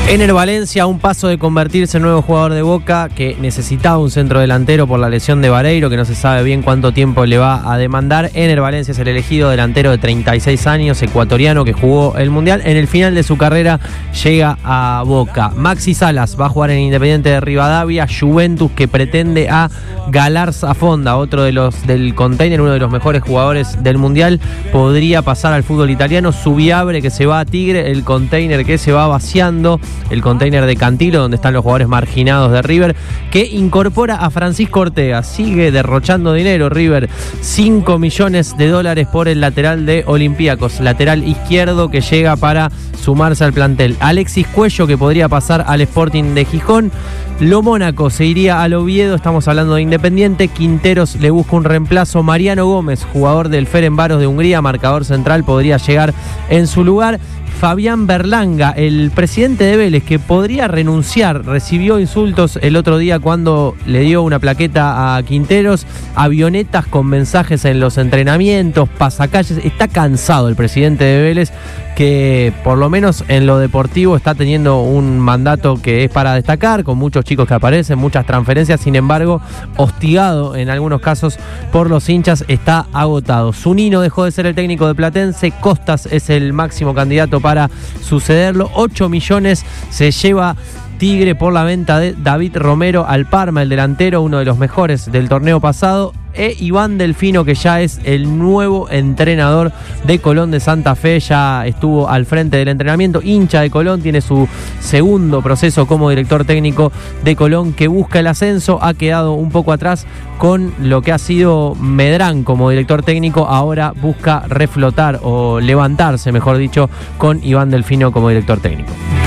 Ener Valencia, a un paso de convertirse en nuevo jugador de Boca, que necesitaba un centro delantero por la lesión de Vareiro, que no se sabe bien cuánto tiempo le va a demandar. Ener Valencia es el elegido delantero de 36 años, ecuatoriano, que jugó el Mundial. En el final de su carrera llega a Boca. Maxi Salas va a jugar en Independiente de Rivadavia. Juventus, que pretende a Galarza Fonda, otro de los del Container, uno de los mejores jugadores del Mundial, podría pasar al fútbol italiano. Subiabre, que se va a Tigre. El Container, que se va vaciando. El Container de Cantilo, donde están los jugadores marginados de River, que incorpora a Francisco Ortega. Sigue derrochando dinero River, $5 millones por el lateral de Olympiacos, lateral izquierdo, que llega para sumarse al plantel. Alexis Cuello, que podría pasar al Sporting de Gijón. Lo Mónaco se iría al Oviedo, estamos hablando de Independiente. Quinteros le busca un reemplazo. Mariano Gómez, jugador del Ferencváros de Hungría, marcador central, podría llegar en su lugar. Fabián Berlanga, el presidente de Vélez, que podría renunciar, recibió insultos el otro día cuando le dio una plaqueta a Quinteros, avionetas con mensajes en los entrenamientos, pasacalles. Está cansado el presidente de Vélez, que por lo menos en lo deportivo está teniendo un mandato que es para destacar, con muchos chicos que aparecen, muchas transferencias. Sin embargo, hostigado en algunos casos por los hinchas, está agotado. Zunino dejó de ser el técnico de Platense. Costas es el máximo candidato para sucederlo. 8 millones se lleva Tigre por la venta de David Romero al Parma, el delantero, uno de los mejores del torneo pasado. Iván Delfino, que ya es el nuevo entrenador de Colón de Santa Fe, ya estuvo al frente del entrenamiento, hincha de Colón, tiene su segundo proceso como director técnico de Colón, que busca el ascenso. Ha quedado un poco atrás con lo que ha sido Medrán como director técnico, ahora busca reflotar o levantarse, mejor dicho, con Iván Delfino como director técnico.